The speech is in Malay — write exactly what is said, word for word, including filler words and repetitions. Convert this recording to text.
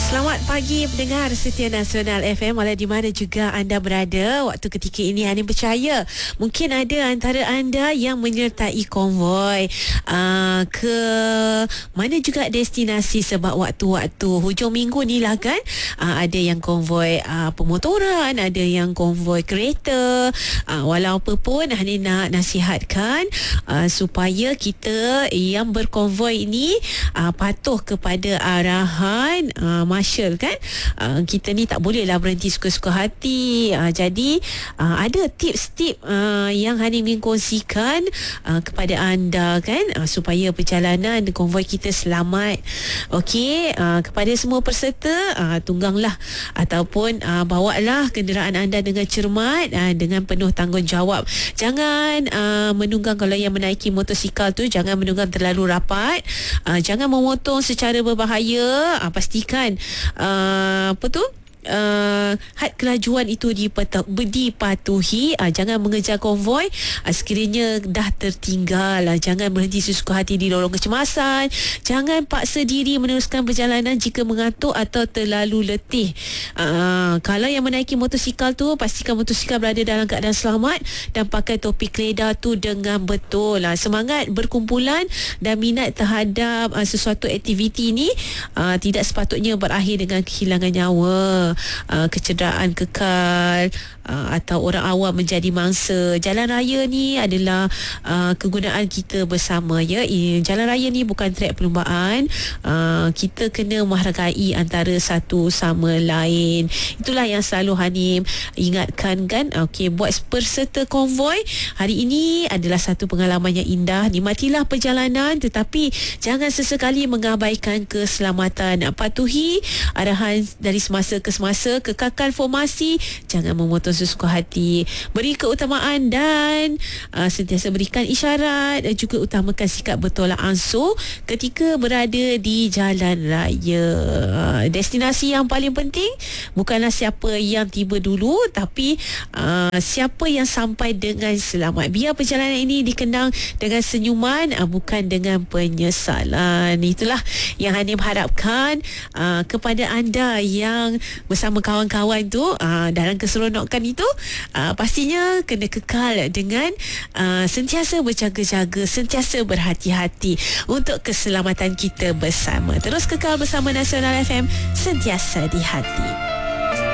Selamat pagi pendengar setia Nasional F M, walau di mana juga anda berada waktu ketika ini. Ani percaya mungkin ada antara anda yang menyertai konvoi uh, ke mana juga destinasi, sebab waktu-waktu hujung minggu ni lah kan, uh, ada yang konvoi uh, pemotoran, ada yang konvoi kereta. uh, Walau apa pun, Ani nak nasihatkan uh, supaya kita yang berkonvoi ini uh, patuh kepada arahan uh, Marshal kan. Uh, kita ni tak boleh lah berhenti suka-suka hati. Uh, jadi uh, ada tips-tips uh, yang Hani ingin kongsikan uh, kepada anda kan, uh, supaya perjalanan konvoi kita selamat. Okey, uh, kepada semua peserta, uh, tungganglah ataupun uh, bawalah kenderaan anda dengan cermat, uh, dengan penuh tanggungjawab. Jangan uh, menunggang. Kalau yang menaiki motosikal tu, jangan menunggang terlalu rapat. Uh, jangan memotong secara berbahaya. Uh, pastikan uh, apa tu Uh, had kelajuan itu dipatuh, dipatuhi. uh, Jangan mengejar konvoi uh, sekiranya dah tertinggal. uh, Jangan berhenti sesuka hati di lorong kecemasan. Jangan paksa diri meneruskan perjalanan jika mengantuk atau terlalu letih. uh, Kalau yang menaiki motosikal tu, pastikan motosikal berada dalam keadaan selamat dan pakai topi keleda tu dengan betul. uh, Semangat berkumpulan dan minat terhadap uh, sesuatu aktiviti ni uh, tidak sepatutnya berakhir dengan kehilangan nyawa. Uh, kecederaan kekal uh, atau orang awam menjadi mangsa. Jalan raya ni adalah uh, kegunaan kita bersama ya. Jalan raya ni bukan trek perlumbaan. uh, Kita kena menghargai antara satu sama lain. Itulah yang selalu Hanim ingatkan kan. Okey, buat peserta konvoi hari ini adalah satu pengalaman yang indah. Nikmatilah perjalanan, tetapi jangan sesekali mengabaikan keselamatan. Patuhi arahan dari semasa ke semasa, kekalkan formasi, jangan memotong sesuka hati, beri keutamaan dan uh, sentiasa berikan isyarat dan juga utamakan sikap bertolak ansur ketika berada di jalan raya. Uh, destinasi yang paling penting bukanlah siapa yang tiba dulu, tapi uh, siapa yang sampai dengan selamat. Biar perjalanan ini dikenang dengan senyuman, uh, bukan dengan penyesalan. Itulah yang Hanim harapkan uh, kepada anda yang bersama kawan-kawan tu uh, dalam keseronokan itu. uh, pastinya kena kekal dengan uh, sentiasa berjaga-jaga, sentiasa berhati-hati untuk keselamatan kita bersama. Terus kekal bersama Nasional F M, sentiasa di hati.